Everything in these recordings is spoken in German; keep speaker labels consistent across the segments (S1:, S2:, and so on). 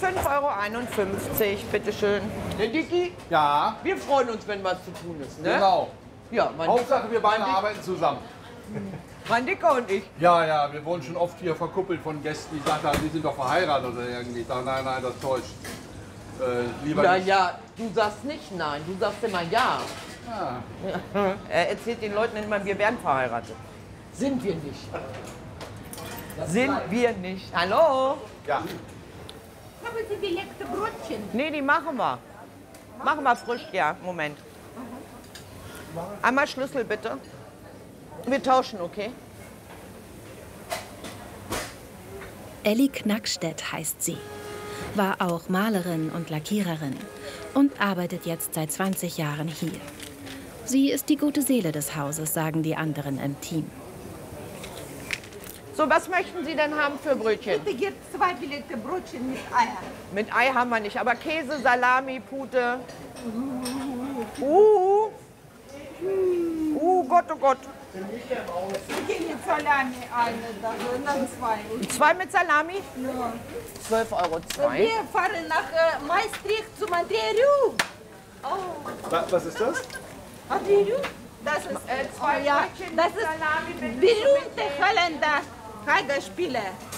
S1: 5,51 €, bitteschön. Der Dicky,
S2: Ja,
S1: wir freuen uns, wenn was zu tun ist, ne?
S2: genau.
S1: Ja,
S2: Hauptsache, wir beide arbeiten zusammen.
S1: mein Dicker und ich.
S2: Ja, wir wurden schon oft hier verkuppelt von Gästen, die sagen, die sind doch verheiratet oder irgendwie. Ich sage, nein, das täuscht. Lieber
S1: Ja,
S2: nicht.
S1: ja, du sagst nicht nein, du sagst immer ja. Er erzählt den Leuten immer, wir werden verheiratet. Sind wir nicht. Sind wir nicht. Hallo?
S2: Ja.
S3: Haben Sie belegte Brötchen?
S1: Nee, die machen wir. Machen wir frisch, ja. Moment. Einmal Schlüssel bitte. Wir tauschen, okay?
S4: Elli Knackstedt heißt sie, war auch Malerin und Lackiererin und arbeitet jetzt seit 20 Jahren hier. Sie ist die gute Seele des Hauses, sagen die anderen im Team.
S1: So, was möchten Sie denn haben für Brötchen?
S3: Bitte gibt 2 belegte Brötchen mit Eier.
S1: Mit Ei haben wir nicht, aber Käse, Salami, Pute. Gott, oh Gott.
S3: Bitte mit Salami eine, dann 2.
S1: 2 mit Salami?
S3: Ja.
S1: 12,02 €.
S3: Wir fahren nach Maastricht zum Andreru. Oh,
S2: Was ist das?
S3: Andreru? Das ist,
S1: 2
S3: ja,
S1: Brötchen
S3: das
S1: mit Salami
S3: ist
S1: mit
S3: berühmte Holländer Hagerspiele.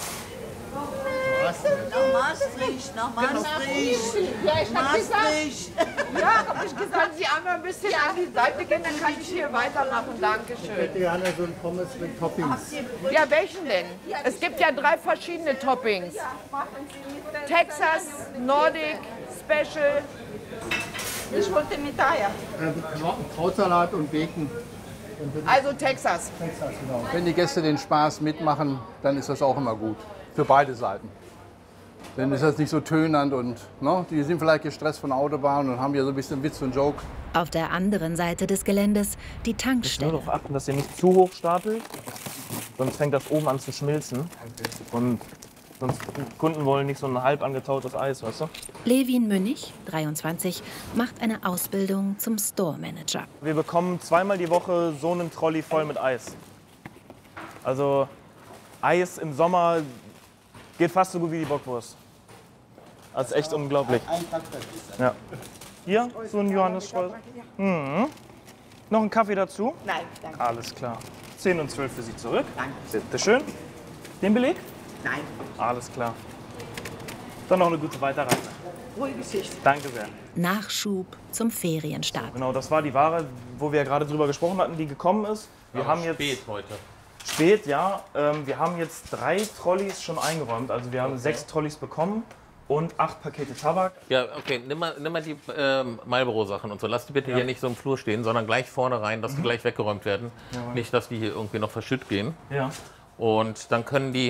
S5: Nach Maastricht.
S3: Ja, ich hab gesagt.
S5: Maastricht.
S3: Ja, hab ich gesagt.
S1: Können Sie einmal ein bisschen an die Seite gehen, dann kann ich hier weitermachen. Dankeschön.
S6: Gerne so ein Pommes mit Toppings.
S1: Ja, welchen denn? Es gibt ja 3 verschiedene Toppings. Texas, Nordic, Special.
S3: Ich wollte mit Eier.
S6: Krautsalat und Bacon.
S1: Also Texas.
S2: Wenn die Gäste den Spaß mitmachen, dann ist das auch immer gut. Für beide Seiten. Dann ist das nicht so tönend und die sind vielleicht gestresst von der Autobahn und haben hier so ein bisschen Witz und Joke.
S4: Auf der anderen Seite des Geländes die
S7: Nur
S4: Tankstelle.
S7: darauf achten, dass ihr nicht zu hoch stapelt, sonst fängt das oben an zu schmilzen. Und sonst Kunden wollen nicht so ein halb angetautes Eis, weißt du?
S4: Levin Münnig, 23, macht eine Ausbildung zum Store Manager.
S7: Wir bekommen 2-mal die Woche so einen Trolley voll mit Eis. Also Eis im Sommer geht fast so gut wie die Bockwurst. Das ist echt unglaublich. Ja. Hier, so ein Johannisstreusel. Mhm. Noch einen Kaffee dazu?
S3: Nein, danke.
S7: Alles klar. 10 und 12 für Sie zurück.
S3: Danke.
S7: Bitte schön. Den Beleg?
S3: Nein,
S7: Alles klar. Dann noch eine gute Weiterreise.
S3: ruhige Geschichte.
S7: Danke sehr.
S4: Nachschub zum Ferienstart.
S7: Genau, das war die Ware, wo wir ja gerade drüber gesprochen hatten, die gekommen ist. Wir haben jetzt
S8: spät heute.
S7: spät, ja. Wir haben jetzt 3 Trolleys schon eingeräumt. Also wir haben 6 Trolleys bekommen und 8 Pakete Tabak.
S8: Ja, okay, nimm mal die Marlboro-Sachen und so. Lass die bitte hier nicht so im Flur stehen, sondern gleich vorne rein, dass die gleich weggeräumt werden. Nicht, dass die hier irgendwie noch verschütt gehen.
S7: Ja.
S8: Und dann können die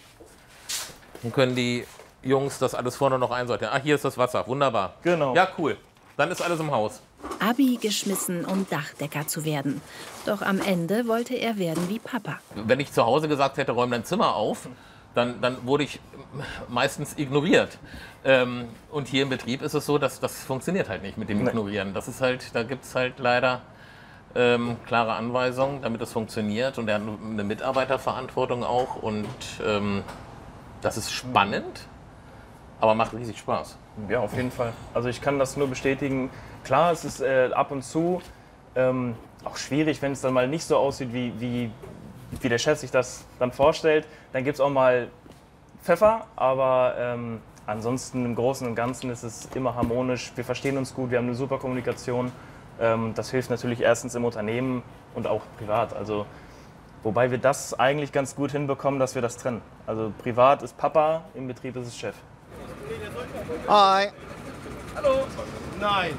S8: Jungs das alles vorne noch einsortieren. Ah, hier ist das Wasser. Wunderbar.
S7: Genau.
S8: Ja, cool. Dann ist alles im Haus.
S4: Abi geschmissen, um Dachdecker zu werden. Doch am Ende wollte er werden wie Papa.
S8: Wenn ich zu Hause gesagt hätte, räum dein Zimmer auf, dann wurde ich meistens ignoriert. Und hier im Betrieb ist es so, dass das funktioniert halt nicht mit dem Ignorieren. Das ist halt, da gibt es halt leider klare Anweisungen, damit es funktioniert. Und er hat eine Mitarbeiterverantwortung auch. Und das ist spannend, aber macht riesig Spaß.
S7: Ja, auf jeden Fall. Also ich kann das nur bestätigen. Klar, es ist ab und zu auch schwierig, wenn es dann mal nicht so aussieht, wie der Chef sich das dann vorstellt. Dann gibt es auch mal Pfeffer, aber ansonsten im Großen und Ganzen ist es immer harmonisch. Wir verstehen uns gut, wir haben eine super Kommunikation. Das hilft natürlich erstens im Unternehmen und auch privat. Also, wobei wir das eigentlich ganz gut hinbekommen, dass wir das trennen. Also privat ist Papa, im Betrieb ist es Chef.
S6: Hi. Hallo. Nein.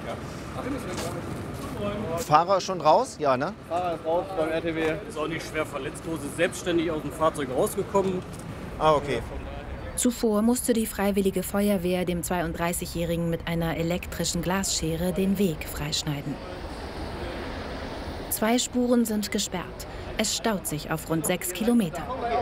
S6: Fahrer schon raus? Ja, ne?
S9: Fahrer ist raus beim RTW. Ist auch nicht schwer verletzt, ist selbstständig aus dem Fahrzeug rausgekommen.
S6: Ah, okay.
S4: Zuvor musste die Freiwillige Feuerwehr dem 32-Jährigen mit einer elektrischen Glasschere den Weg freischneiden. 2 Spuren sind gesperrt. Es staut sich auf rund 6 Kilometer.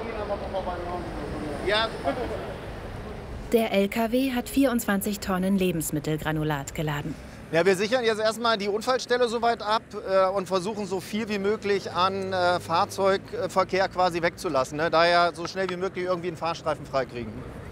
S4: Der LKW hat 24 Tonnen Lebensmittelgranulat geladen.
S6: Ja, wir sichern jetzt erstmal die Unfallstelle soweit ab und versuchen so viel wie möglich an Fahrzeugverkehr quasi wegzulassen. Ne? Daher so schnell wie möglich irgendwie einen Fahrstreifen freikriegen.